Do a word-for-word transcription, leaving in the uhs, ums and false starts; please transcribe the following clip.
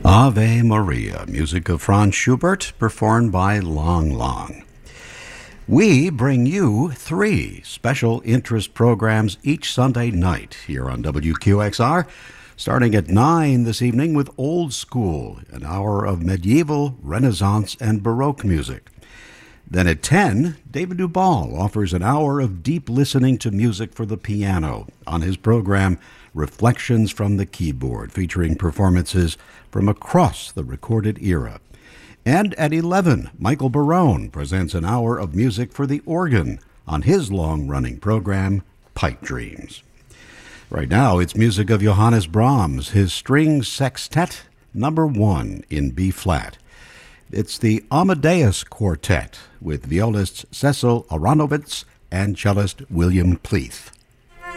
Ave Maria, music of Franz Schubert, performed by Lang Lang. We bring you three special interest programs each Sunday night here on W Q X R, starting at nine this evening with Old School, an hour of medieval, Renaissance, and Baroque music. Then at ten, David Duvall offers an hour of deep listening to music for the piano on his program Reflections from the Keyboard, featuring performances from across the recorded era. And at eleven, Michael Barone presents an hour of music for the organ on his long-running program, Pipe Dreams. Right now, it's music of Johannes Brahms, his string sextet number one in B-flat. It's the Amadeus Quartet with violists Cecil Aronowitz and cellist William Pleath.